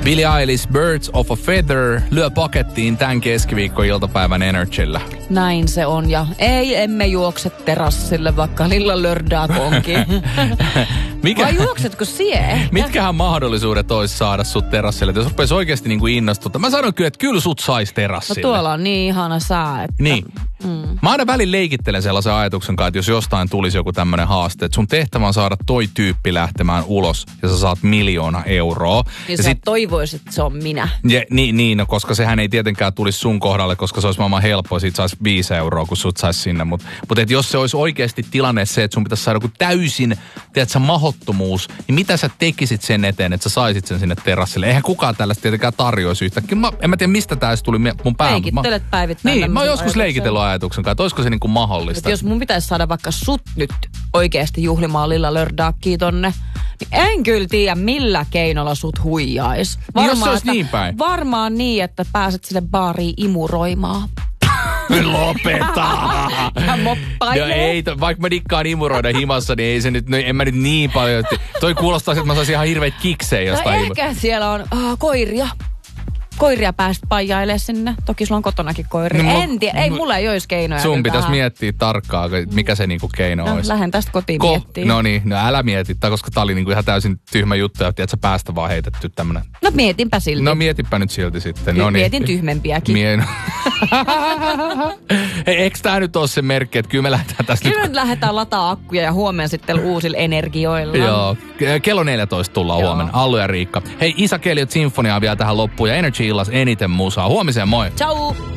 Billie Eilish, Birds of a Feather, lyö pakettiin tämän keskiviikko-iltapäivän Energyllä. Näin se on, ja emme juokse terassille, vaikka Lilla Lördaag onkin. Vai juoksetko sie? Mitkähän mahdollisuudet olisi saada sut terassille, jos rupesi oikeasti niinku innostuttaa? Mä sanon kyllä, että kyllä sut sais terassille. No tuolla on niin ihana sää, että... Niin. Mä aina välin leikittelen sellaisen ajatuksen kanssa, että jos jostain tulisi joku tämmönen haaste, että sun tehtävä on saada toi tyyppi lähtemään ulos ja sä saat 1 000 000 euroa. Ja sä toivoisit, että se on minä. Ja, niin, no, koska sehän ei tietenkään tulisi sun kohdalle, koska se olisi maailman helppoa, siitä saisi 5 euroa, kun sut saisi sinne. Mutta jos se olisi oikeasti tilanne se, että sun pitäisi saada joku täysin, tiedätkö, mahottomuus, niin mitä sä tekisit sen eteen, että sä saisit sen sinne terassille? Eihän kukaan tällaista tietenkään tarjoisi yhtäkkiä. En mä tiedä, mistä tää tuli mun päähän. Leikittelet päivittäin. Niin, mä oon joskus leikitellyt ajatuksen kanssa, että olisiko se niinku mahdollista. Että jos mun pitäisi saada vaikka sut nyt oikeasti juhlimaan Lilla Lördaagia tonne, niin en kyllä tiedä, millä keinolla sut huijais. Jos se olisi niin päin. Varmaan niin, että pääset sille baariin imuroimaan. Lopeta! Ja moppailee. No ei, vaikka mä dikkaan imuroida himassa, niin ei se nyt, en mä nyt niin paljon. Toi kuulostaa, että mä saisin ihan hirveitä kiksejä jostain. No ehkä siellä on koiria. Koiria pääst paijailemaan sinne. Toki sulla on kotonakin koiria. No, en tiedä. Ei, mulla ei olisi keinoja. Sun pitäisi miettiä tarkkaan, mikä se niinku keino olisi. Lähden tästä kotiin miettimään. No niin, no älä mieti, koska tää oli niinku ihan täysin tyhmä juttu, ja tiedät sä päästä vaan heitetty tämmönen. No mietinpä silti. No mietipä nyt silti sitten. No niin. Mietin tyhmempiäkin. Eikö tää nyt ole se merkki, että kyllä me lähdetään tästä Kyllä nyt lähdetään lataa akkuja ja huomenna sitten uusilla energioilla. Joo, kello 14 tullaan huomenna. Allu ja Riikka. Hei, Isa Keliot Sinfoniaa vielä tähän loppuun ja Energy Illas eniten musaa. Huomiseen, moi! Ciao!